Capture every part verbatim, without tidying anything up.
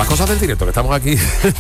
Las cosas del directo, que estamos aquí.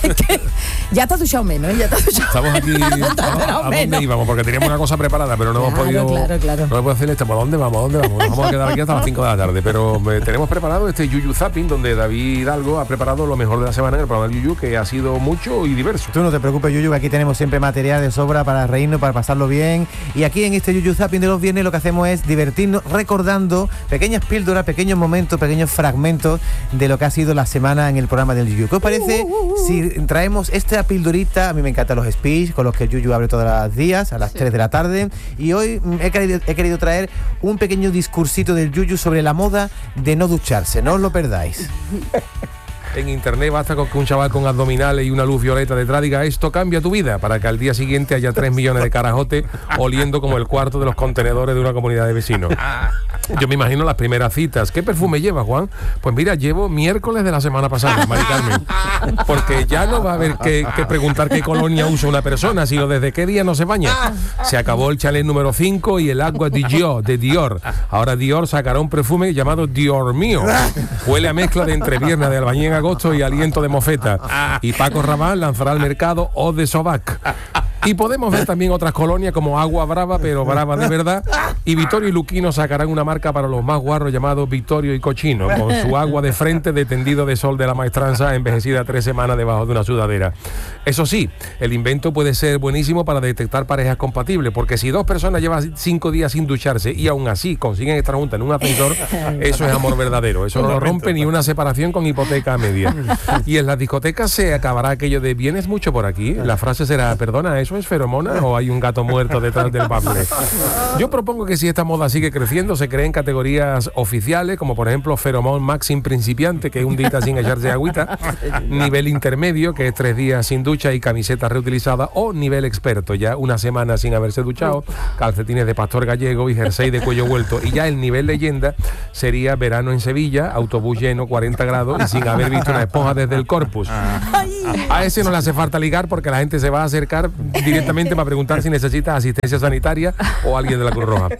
Ya te has duchado menos, ¿eh? Ya te has duchado. Estamos aquí. ¿A, a dónde íbamos? Porque teníamos una cosa preparada, pero no claro, hemos podido. Claro, claro. No hemos podido hacer esto. ¿Por dónde vamos? ¿A dónde vamos? Nos vamos a quedar aquí hasta las cinco de la tarde. Pero eh, tenemos preparado este Yuyu Zapping, donde David Hidalgo ha preparado lo mejor de la semana en el programa del Yuyu, que ha sido mucho y diverso. Tú no te preocupes, Yuyu, que aquí tenemos siempre material de sobra para reírnos, para pasarlo bien. Y aquí en este Yuyu Zapping de los viernes lo que hacemos es divertirnos recordando pequeñas píldoras, pequeños momentos, pequeños fragmentos de lo que ha sido la semana en el programa del Yuyu. ¿Qué os parece si traemos esta pildorita? A mí me encantan los speech con los que el Yuyu abre todos los días a las sí. tres de la tarde, y hoy he querido, he querido traer un pequeño discursito del Yuyu sobre la moda de no ducharse. No os lo perdáis. En internet basta con que un chaval con abdominales y una luz violeta detrás diga esto cambia tu vida, para que al día siguiente haya tres millones de carajotes oliendo como el cuarto de los contenedores de una comunidad de vecinos. Yo me imagino las primeras citas. ¿Qué perfume lleva, Juan? Pues mira, llevo miércoles de la semana pasada, Mari Carmen. Porque ya no va a haber que, que preguntar qué colonia usa una persona, sino desde qué día no se baña. Se acabó el chalet número cinco y el agua de Dior, de Dior. Ahora Dior sacará un perfume llamado Dior mío. Huele a mezcla de entrepierna de albañil en agosto y aliento de mofeta. Y Paco Rabanne lanzará al mercado Eau de Sobac. Y podemos ver también otras colonias como Agua Brava, pero brava de verdad. Y Vittorio y Luquino sacarán una marca para los más guarros llamado Vittorio y Cochino, con su agua de frente de tendido de sol de la maestranza, envejecida tres semanas debajo de una sudadera. Eso sí, el invento puede ser buenísimo para detectar parejas compatibles, porque si dos personas llevan cinco días sin ducharse y aún así consiguen estar juntas en un ascensor, eso es amor verdadero. Eso no lo rompe ni una separación con hipoteca a media. Y en las discotecas se acabará aquello de ¿vienes mucho por aquí? La frase será, perdona, ¿eso es feromona o hay un gato muerto detrás del bafle? Yo propongo que si esta moda sigue creciendo, se creen categorías oficiales, como por ejemplo Feromón Maxim principiante, que es un día sin echarse agüita, nivel intermedio, que es tres días sin ducha y camiseta reutilizada, o nivel experto, ya una semana sin haberse duchado, calcetines de pastor gallego y jersey de cuello vuelto. Y ya el nivel leyenda sería verano en Sevilla, autobús lleno, cuarenta grados y sin haber visto una esponja desde el corpus. A ese no le hace falta ligar, porque la gente se va a acercar directamente para preguntar si necesita asistencia sanitaria o alguien de la Cruz Roja.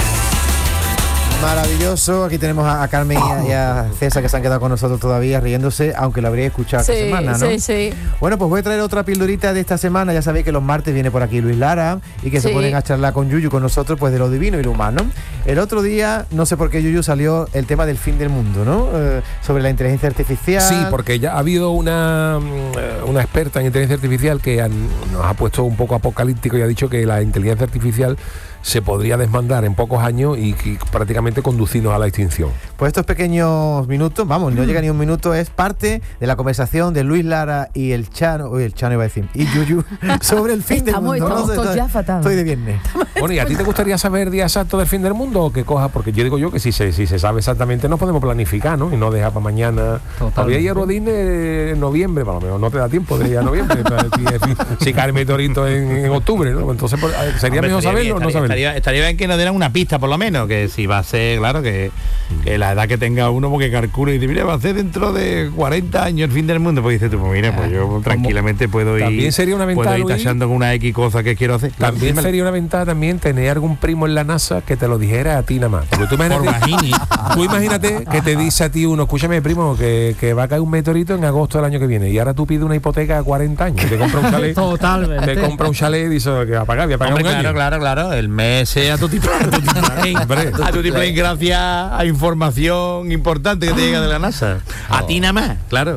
Maravilloso. Aquí tenemos a, a Carmen y a, y a César, que se han quedado con nosotros todavía riéndose, aunque lo habréis escuchado sí, esta semana, ¿no? Sí, sí. Bueno, pues voy a traer otra pildorita de esta semana. Ya sabéis que los martes viene por aquí Luis Lara y que sí. se ponen a charlar con Yuyu, con nosotros, pues de lo divino y lo humano. El otro día, no sé por qué, Yuyu, salió el tema del fin del mundo, ¿no? Eh, sobre la inteligencia artificial. Sí, porque ya ha habido una, una experta en inteligencia artificial que han, nos ha puesto un poco apocalíptico y ha dicho que la inteligencia artificial se podría desmandar en pocos años y, y prácticamente conducirnos a la extinción. Pues estos pequeños minutos, vamos, no llega ni un minuto, es parte de la conversación de Luis Lara y el Chano, uy, el Chano iba a decir, y Yuyu, sobre el fin estamos, del mundo. Estamos, no, estoy, ya fatal. Estoy de viernes. Bueno, ¿y a ti te gustaría saber día exacto del fin del mundo o que coja? Porque yo digo yo que si se, si se sabe exactamente no podemos planificar, ¿no? Y no dejar para mañana. Todavía hay Rodín en noviembre, para lo menos no te da tiempo de ir a noviembre. Si, si cae el meteorito en, en octubre, ¿no? Entonces sería Hombre, mejor saberlo bien, o no saberlo. Estaría, estaría bien que nos dieran una pista, por lo menos, que si va a ser, claro, que, que la edad que tenga uno, porque calcula y dice, mira, va a ser dentro de cuarenta años el fin del mundo. Pues dices tú, pues mira, pues yo tranquilamente puedo ir, también sería una ventaja, puedo ir tachando con una X cosa que quiero hacer. También sería una ventaja también tener algún primo en la NASA que te lo dijera a ti nada más. Porque tú imagínate, tú imagínate que te dice a ti uno, escúchame, primo, que, que va a caer un meteorito en agosto del año que viene y ahora tú pides una hipoteca a cuarenta años, te compra un chalet. Totalmente. Te compra un chalet y dice que va a pagar, voy a pagar. Hombre, un claro, año. claro, claro, el mes sea tu tipo a tu tipo gracias a información importante que te llega de la NASA. A oh. ti nada más, claro.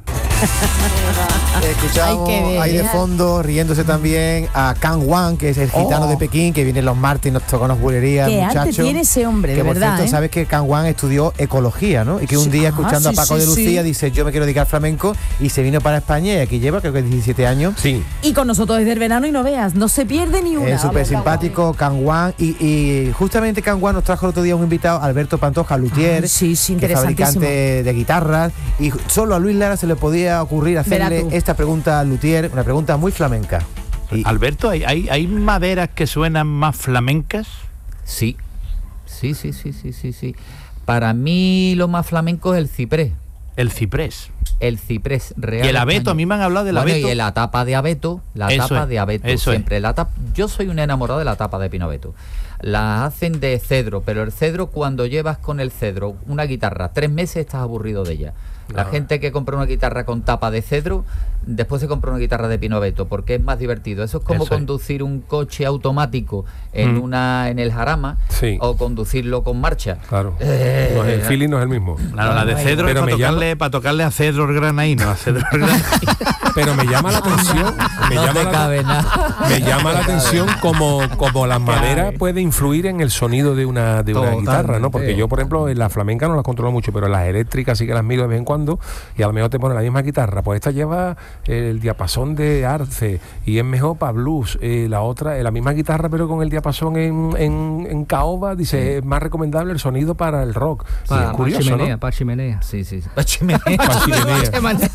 Escuchamos ahí de fondo, riéndose también, a Kang Wang, que es el gitano oh. de Pekín, que viene los martes y nos toca unas bulerías, muchacho. Qué arte tiene ese hombre, que de por verdad, cierto, ¿eh? sabes que Kang Wang estudió ecología, ¿no? Y que un día, escuchando ah, sí, a Paco sí, de Lucía, sí. dice, yo me quiero dedicar al flamenco, y se vino para España, y aquí lleva, creo que diecisiete años. Sí. Y con nosotros desde el verano, y no veas, no se pierde ni una. Es súper simpático, Kang Wang, y, y justamente Kang Wang nos trajo el otro día un invitado, Alberto Pantoja, luthier, ah, sí, sí, que es fabricante de guitarras, y solo a Luis Lara se le podía ocurrir hacerle esta pregunta al luthier, una pregunta muy flamenca. Y Alberto, ¿hay, hay, ¿hay maderas que suenan más flamencas? Sí, sí, sí, sí, sí, sí, sí. Para mí lo más flamenco es el ciprés. El ciprés. El ciprés real. Y el abeto, a mí me han hablado del bueno, abeto. Y la tapa de abeto, la eso tapa es, de abeto. eso siempre es. la tapa. Yo soy un enamorado de la tapa de pino abeto. La hacen de cedro, pero el cedro, cuando llevas con el cedro una guitarra tres meses, estás aburrido de ella. La gente que compra una guitarra con tapa de cedro, después se compra una guitarra de pino abeto, porque es más divertido. Eso es como Eso es. conducir un coche automático en Mm. una en el jarama, Sí. o conducirlo con marcha. Claro. Eh, No, el feeling no es el mismo. Claro, la de cedro es Pero para me llama- tocarle, para tocarle a cedro el granaíno, a cedro el granaíno. Pero me llama la atención, me no llama te la, cabe nada. me llama la atención como, como la madera puede influir en el sonido de una, de una Totalmente. guitarra, ¿no? Porque yo, por ejemplo, en la flamenca no las controlo mucho, pero en las eléctricas sí que las miro de vez en cuando, y a lo mejor te pone la misma guitarra. Pues esta lleva el diapasón de arce y es mejor para blues. Eh, la otra, eh, la misma guitarra, pero con el diapasón en, en, en caoba, dice, es más recomendable el sonido para el rock. Sí, Para es curioso, chimenea, ¿no? para chimenea. Sí, sí, sí. Pa' chimenea. Pa' chimenea.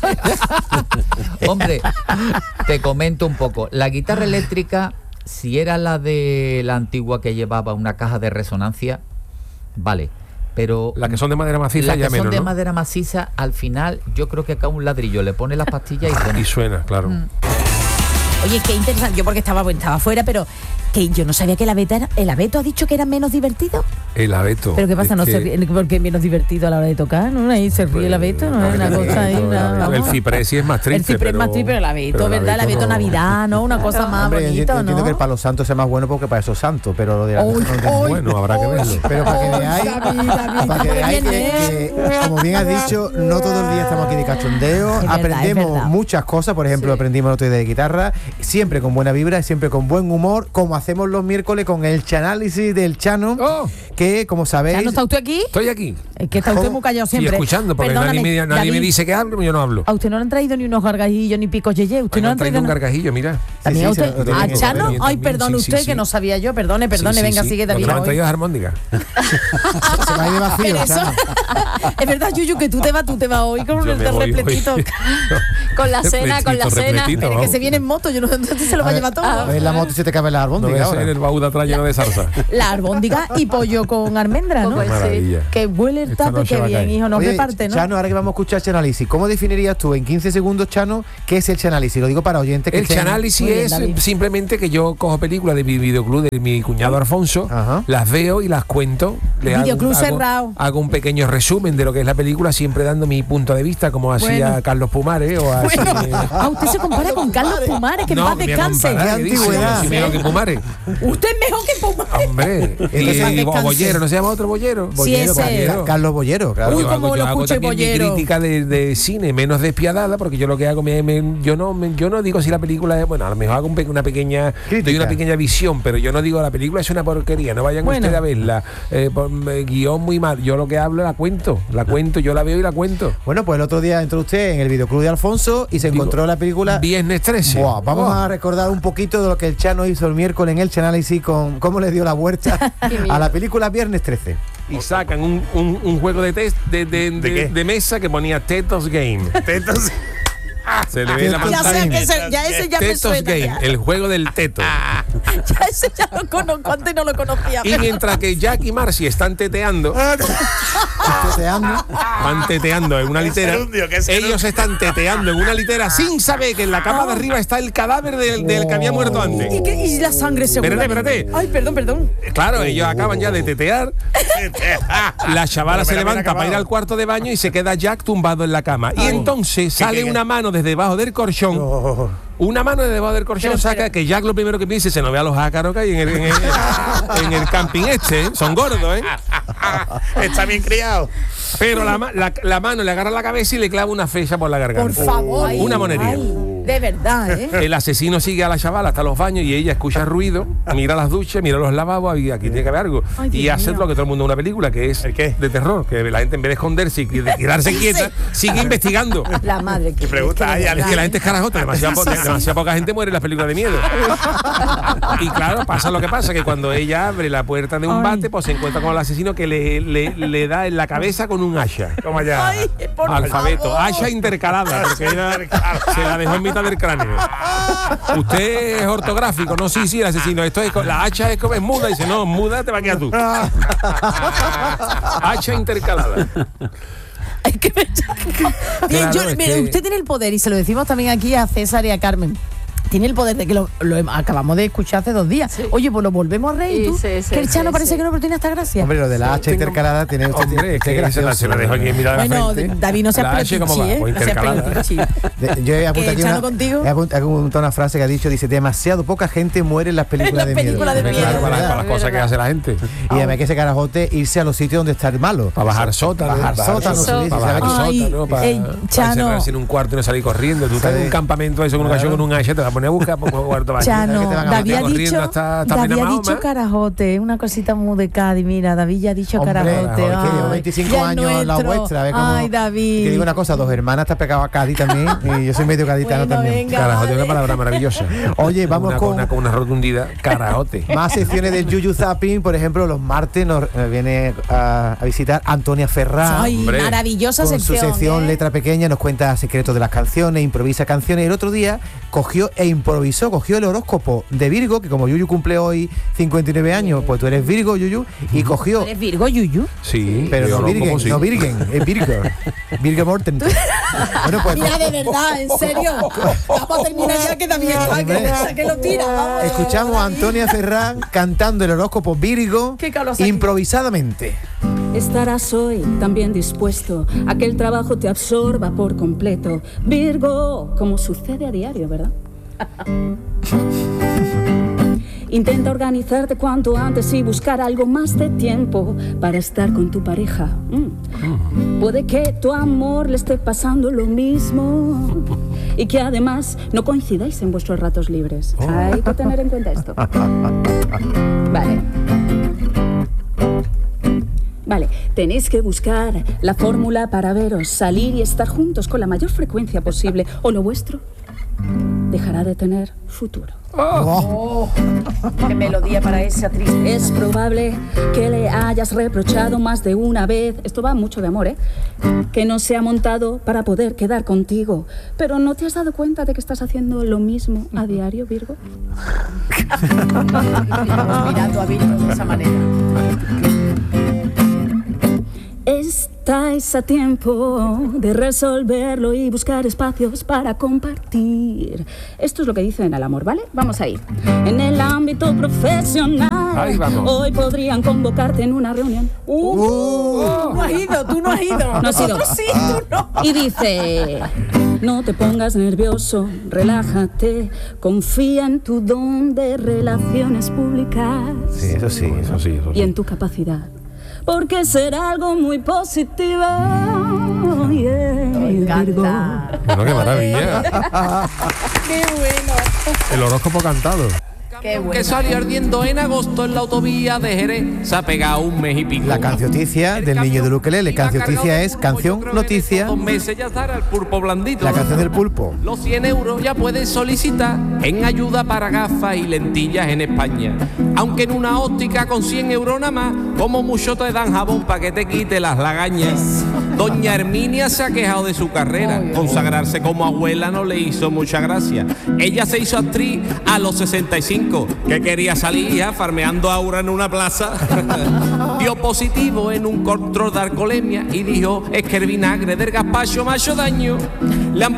Hombre, te comento un poco. La guitarra eléctrica, si era la de la antigua que llevaba una caja de resonancia, vale. Pero Las que son de madera maciza las que ya son menos, de ¿no? madera maciza, al final yo creo que acá un ladrillo le pone las pastillas y suena. Y suena, claro. Oye, qué interesante. Yo porque estaba, bueno, estaba fuera, pero que yo no sabía que el abeto era, el abeto ha dicho que era menos divertido. El abeto. Pero qué pasa, Es no que- se ríe, porque es menos divertido a la hora de tocar, ¿no? Ahí se ríe el abeto, no es una cosa ahí, una, el vamos. ciprés sí es más triste. El ciprés pero- más triste, pero el abeto, pero el ¿verdad? El abeto no. Navidad, ¿no? Una cosa más Hombre, yo- yo bonita, entiendo ¿no? que el palo santo sea más bueno porque para eso es santo, pero lo de la Uy, no entiendo. uy, Bueno, habrá que uy, verlo. Pero para que uy, veáis, David, David, para que muy veáis bien, que, ¿eh? que, como bien has dicho, no todo el día estamos aquí de cachondeo, Es verdad, aprendemos es verdad. muchas cosas, por ejemplo, aprendimos el otro día de guitarra, siempre con buena vibra, siempre con buen humor, como hacemos los miércoles con el chanálisis del Chano, Oh. que como sabéis... ¿Ya no está usted aquí? Estoy aquí. Es que está usted muy callado Estoy siempre. escuchando, porque Perdóname, nadie, me, nadie me David, dice que hable, yo no hablo. a usted no le han traído ni unos gargajillos ni picos yeye. Usted Ay, no me le han han traído traído un nada. gargajillo, mira. También Sí, a sí, usted. se lo tengo ¿A que Chano? también, Ay, también, perdone sí, sí, usted sí. que no sabía yo. Perdone, perdone, Sí, sí, venga, sí. sigue No David. me han hoy. traído armóndigas. Se va a ir de vacío, Pero eso- Chano. es verdad, Yuyu, que tú te vas, tú te vas hoy con Yo el me voy repletito. hoy. Con la cena, con la Repletito, cena. repletito, Pero que vamos. se viene en moto, yo no sé si se lo va a llevar todo. A ver la moto y se te cabe la No albóndiga voy a ahora. ser el baúl de atrás lleno de zarza. La arbóndiga y pollo con almendra, ¿no? Qué maravilla. Que huele el Esta tape, noche que va a bien, caer. hijo, no Oye, reparte, ¿no? Chano, ahora que vamos a escuchar Chanálisis, ¿cómo definirías tú en quince segundos, Chano, qué es el Chanálisis? Lo digo para oyentes que El estén- chanálisis Muy bien, es David. simplemente que yo cojo películas de mi videoclub de mi cuñado Alfonso, Ajá. las veo y las cuento. Le hago, Videoclub un- hago- cerrado. hago un pequeño resumen de lo que es la película, siempre dando mi punto de vista, como hacía Bueno. Carlos Pumares o así. Bueno, a usted se compara con Carlos Pumares, que en paz me voy a descanse. comparar, Qué ¿qué dice? antigüedad. Si mejor que Pumares. Usted es mejor que Pumares. Hombre, Entonces, y, descanse. o Bollero, ¿no se llama otro Bollero? Sí, Bollero, ese. Ca- Carlos Bollero, claro. Uy, yo cómo hago, lo yo hago escuché, también mi Bollero. crítica de, de cine menos despiadada, porque yo lo que hago me, me- yo no me- yo no digo si la película es, bueno, a lo mejor hago un pe- una pequeña Crítica. doy una pequeña visión, pero yo no digo la película es una porquería, no vayan Bueno. ustedes a verla, eh, por- me- guión muy mal, yo lo que hablo la cuento, la cuento, yo la veo y la cuento. Bueno, pues el otro día entró usted en el videoclub de Alfonso y se Digo, encontró la película. Viernes trece. Buah, vamos Buah. a recordar un poquito de lo que el Chano hizo el miércoles en el Chanálisis con cómo le dio la vuelta a la película Viernes trece. Y sacan un, un- un juego de test de, de, de- qué? de mesa que ponía Tetos Game. Entonces, Se le ve la Ya sé pantalla. que ese- ya ese ya me Tetos suena. Game, Ya. el juego del teto. Ya ese ya lo conozco, antes no lo conocía. Y mientras que Jack y Marcy están teteando, Teteando. van teteando en una litera, gerundio, qué gerundio. ellos están teteando en una litera sin saber que en la capa de arriba está el cadáver del, del que había muerto antes. ¿Y, qué- y la sangre segura. Espérate, espérate. Ay, perdón, perdón. Claro, ellos acaban ya de tetear. La chavala se levanta para ir al cuarto de baño y se queda Jack tumbado en la cama. Y entonces sale una mano desde debajo del colchón. Una mano desde debajo del colchón saca que Jack lo primero que piensa se no vea los ácaros que hay en el, en el, en el camping este. ¿eh? Son gordos, ¿eh? está bien criado. Pero la, ma- la- la mano le agarra la cabeza y le clava una flecha por la garganta. Por favor. Una monería. Ay, de verdad, ¿eh? El asesino sigue a la chavala hasta los baños y ella escucha ruido, mira las duchas, mira los lavabos y aquí tiene que haber algo. Ay, Dios y hace mío. lo que todo el mundo en una película, que es ¿El qué? de terror, que la gente en vez de esconderse y de quedarse quieta, sigue investigando. La madre que. pregunta, que de ay, Es verdad, que la ¿eh? gente es carajota, demasiada, po- demasiada poca gente muere en las películas de miedo. Y claro, pasa lo que pasa, que cuando ella abre la puerta de un Ay. bate, pues se encuentra con el asesino que le, le, le da en la cabeza con un hacha. Toma ya. Ay, por Alfabeto, favor. hacha intercalada, porque ella se la dejó en mitad del cráneo. Usted es ortográfico, no, sí, sí, el asesino. Esto es, co- la hacha es como es muda, dice, no, muda te va a quedar tú. Hacha intercalada. Hay que ver. Bien, Claro, yo- es mire, que- usted tiene el poder y se lo decimos también aquí a César y a Carmen. tiene el poder de que lo, lo acabamos de escuchar hace dos días. Sí. Oye, pues lo volvemos a reír, Sí, tú. sí, sí, que el Chano sí, parece sí. que no, pero tiene hasta gracia. Hombre, lo de la H intercalada tiene usted. Hombre, es qué que se la, gracioso. se la dejo aquí en mitad de la Bueno, frente. David, no seas La H, ¿cómo va? pelotuchi, ¿eh? Pues No seas intercalada. pelotuchi. De- yo he apuntado aquí Chano una, contigo? he apunt- he apuntado una frase que ha dicho, dice, demasiado poca gente muere en las películas En las de miedo. películas de Hombre, miedo. claro, para, las- para las Es cosas que verdad. hace la gente. Y además que ese carajote irse a los sitios donde está el malo. Para bajar sótano. Bajar sótano, Eso. subirse, Para ¿sabes? bajar Ay, sótano, para, ey, para Chano. encerrarse en un cuarto y no salir corriendo. Tú estás en Sí. un campamento eso con un cachorro con un hacha, te vas a poner a buscar por un cuarto baño. Chano, que te van a David ha meter corriendo dicho, hasta- hasta David ha Mahoma. dicho carajote, una cosita muy de Cádiz, mira, David ya ha dicho Hombre, carajote. es que llevo ay, veinticinco ya años en la nuestro. vuestra. ¿ves cómo- Ay, David. Y te digo una cosa, dos hermanas te has pegado a Cádiz también y yo soy medio gaditano Bueno, también. venga. Carajote es vale. una palabra maravillosa. Oye, vamos una, con- una, con una rotundidad. Carajote. Más secciones del Yuyu Zapping, por ejemplo, los martes nos eh, viene a, a visitar Antonia Ferrán. Ay, hombre, maravillosa Con sección. su sección ¿eh? Letra Pequeña nos cuenta secretos de las canciones, improvisa canciones. El otro día cogió e improvisó, cogió el horóscopo de Virgo, que como Yuyu cumple hoy cincuenta y nueve años, pues tú eres Virgo, Yuyu, y cogió... ¿Eres Virgo, Yuyu? Sí, Pero yo no Virgen, como sí. no Virgen, es Virgo. Virgo Morten. Bueno, pues Mira, de verdad, en serio. Vamos a terminar ya que también está, Hombre. que, que lo tira. Vamos. escuchamos a Antonia Ferrán cantando el horóscopo Virgo Qué calor se ha improvisadamente. Estarás hoy también dispuesto a que el trabajo te absorba por completo. Virgo, como sucede a diario, ¿verdad? Intenta organizarte cuanto antes y buscar algo más de tiempo para estar con tu pareja. Mm. Puede que tu amor le esté pasando lo mismo y que además no coincidáis en vuestros ratos libres. Hay que tener en cuenta esto. Vale. Vale, tenéis que buscar la fórmula para veros, salir y estar juntos con la mayor frecuencia posible, o lo vuestro dejará de tener futuro. Qué melodía para esa triste. Es probable que le hayas reprochado más de una vez, esto va mucho de amor, ¿eh? Que no se ha montado para poder quedar contigo. Pero ¿no te has dado cuenta de que estás haciendo lo mismo a diario, Virgo? Estamos mirando a Virgo de esa manera. Estáis a tiempo de resolverlo y buscar espacios para compartir. Esto es lo que dicen al amor, ¿vale? Vamos a ir. En el ámbito profesional, Ahí vamos. hoy podrían convocarte en una reunión. Uh, tú no has ido, tú no has ido. No has ido. Nosotros sí, tú no. Y dice, no te pongas nervioso, relájate, confía en tu don de relaciones públicas Sí, eso sí, eso Eso sí, eso y sí. en tu capacidad. Porque será algo muy positivo. Yeah, Me Virgo. encanta. Bueno, qué maravilla. Qué bueno. El horóscopo cantado. Qué bueno. Que salió ardiendo en agosto en la autovía de Jerez, se ha pegado un mes y pico. La cancioticia del niño de Ukelele. Cancioticia es canción, noticia. Dos meses ya estará el pulpo blandito. La canción del pulpo. Los cien euros ya puedes solicitar en ayuda para gafas y lentillas en España. Aunque en una óptica con cien euros nada más, como mucho te dan jabón para que te quite las lagañas. Doña Herminia se ha quejado de su carrera. Consagrarse como abuela no le hizo mucha gracia. Ella se hizo actriz a los sesenta y cinco, que quería salir ya farmeando aura en una plaza. Dio positivo en un control de alcoholemia y dijo, es que el vinagre del gazpacho me ha hecho daño. Le han